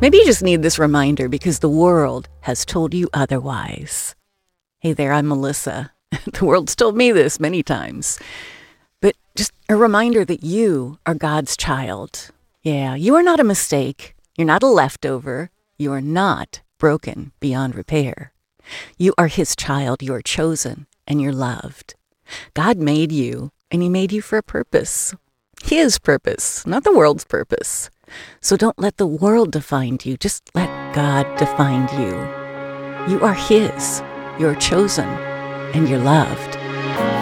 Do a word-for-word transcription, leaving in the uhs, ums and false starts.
Maybe you just need this reminder because the world has told you otherwise. Hey there, I'm Melissa. The world's told me this many times. But just a reminder that you are God's child. Yeah, you are not a mistake. You're not a leftover. You are not broken beyond repair. You are His child. You are chosen and you're loved. God made you, and He made you for a purpose. His purpose, not the world's purpose. So don't let the world define you. Just let God define you. You are His. You're chosen and you're loved.